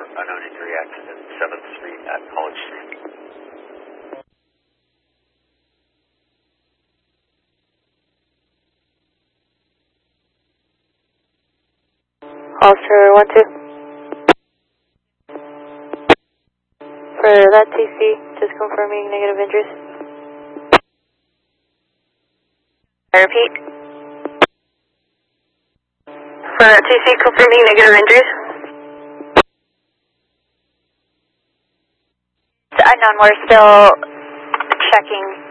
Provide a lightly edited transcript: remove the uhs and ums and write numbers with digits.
unknown injury accident, 7th Street at College Street. Officer 1-2. For that TC, just confirming negative injuries. I repeat. For that TC, confirming negative injuries. It's unknown, we're still checking